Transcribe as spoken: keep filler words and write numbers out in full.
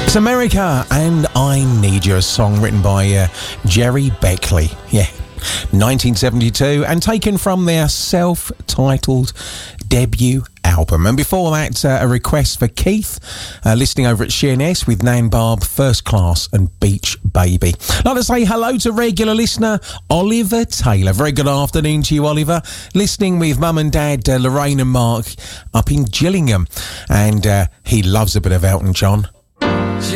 It's America and I Need You, a song written by uh, Jerry Beckley. Yeah, nineteen seventy-two, and taken from their self-titled debut album. And before that, uh, a request for Keith, uh, listening over at Sheerness with Nan Barb, First Class and Beach Baby. I'd like to say hello to regular listener Oliver Taylor. Very good afternoon to you, Oliver. Listening with Mum and Dad, uh, Lorraine and Mark up in Gillingham. And uh, he loves a bit of Elton John.